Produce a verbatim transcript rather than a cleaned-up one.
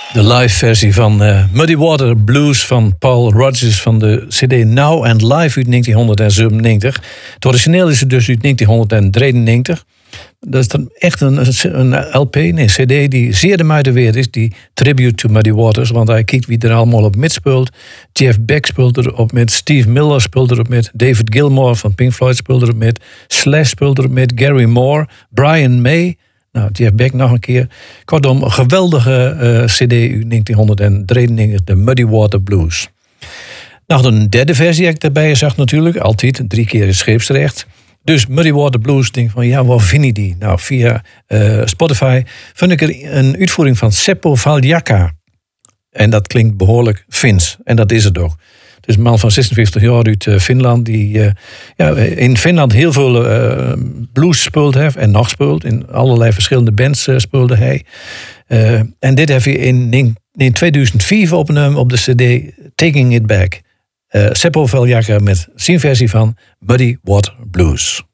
De live versie van uh, Muddy Water Blues van Paul Rodgers van de cd Now and Live uit negentien zevenennegentig. Het origineel is het dus uit negentien drieënnegentig. Dat is dan echt een, een L P, nee, een cd die zeer de moeite waard is. Die tribute to Muddy Waters. Want hij kijkt wie er allemaal op meespeelt. Jeff Beck speelt erop met. Steve Miller speelt erop met. David Gilmour van Pink Floyd speelt erop met. Slash speelt erop met. Gary Moore. Brian May. Nou, Jeff Beck nog een keer. Kortom, een geweldige uh, cd uit negentien drieënnegentig. De Muddy Water Blues. Nog een derde versie heb ik daarbij gezegd natuurlijk. Altijd, drie keer is scheepsrecht. Dus Muddy Water Blues, denk van ja, waar vind je die? Nou, via uh, Spotify vind ik er een uitvoering van Seppo Valjaka. En dat klinkt behoorlijk Fins. En dat is het ook. Het is een man van zesenvijftig jaar uit uh, Finland. Die uh, ja, in Finland heel veel uh, blues speelt heeft. En nog speelt. In allerlei verschillende bands uh, speelde hij. Uh, en dit heeft hij in, in tweeduizend vier opgenomen op de cd Taking It Back. Uh, Seppo Valjaka met zijn versie van Muddy Water Blues.